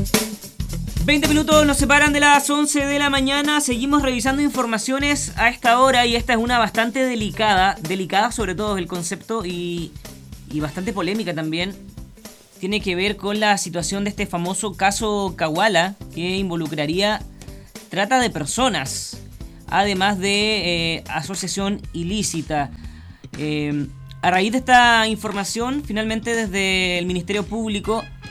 20 minutos nos separan de las 11 de la mañana. Seguimos revisando informaciones a esta hora y esta es una bastante delicada sobre todo el concepto y bastante polémica también. Tiene que ver con la situación de este famoso caso Kawala, que involucraría trata de personas, además de asociación ilícita. A raíz de esta información, finalmente desde el Ministerio Público